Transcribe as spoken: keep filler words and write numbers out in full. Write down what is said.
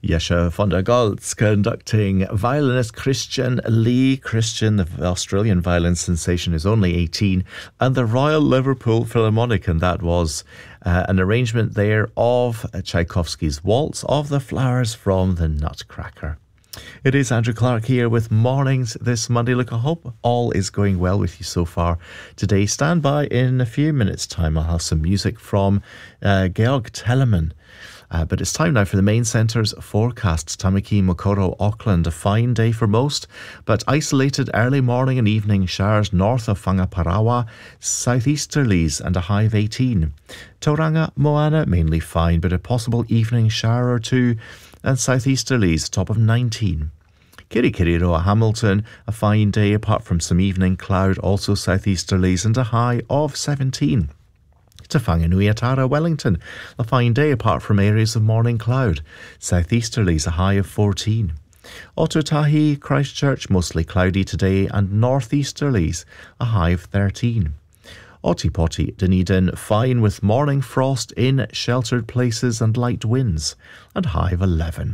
Yesha von der Goltz conducting violinist Christian Lee. Christian, the Australian violin sensation, is only eighteen, and the Royal Liverpool Philharmonic, and that was uh, an arrangement there of Tchaikovsky's Waltz of the Flowers from the Nutcracker. It is Andrew Clark here with Mornings this Monday. Look, I hope all is going well with you so far today. Stand by in a few minutes' time. I'll have some music from uh, Georg Telemann. Uh, but it's time now for the main centre's forecast. Tamaki, Mokoro, Auckland, a fine day for most, but isolated early morning and evening showers north of Whangaparaoa, southeasterlies and a high of eighteen. Tauranga, Moana, mainly fine, but a possible evening shower or two, and southeasterlies, top of nineteen. Kirikiriroa, Hamilton, a fine day apart from some evening cloud, also southeasterlies and a high of seventeen. To Whanganui-a-Tara, Wellington, a fine day apart from areas of morning cloud, southeasterlies a high of fourteen. Otautahi, Christchurch, mostly cloudy today and northeasterlies a high of thirteen. Otipoti, Dunedin, fine with morning frost in sheltered places and light winds and high of eleven.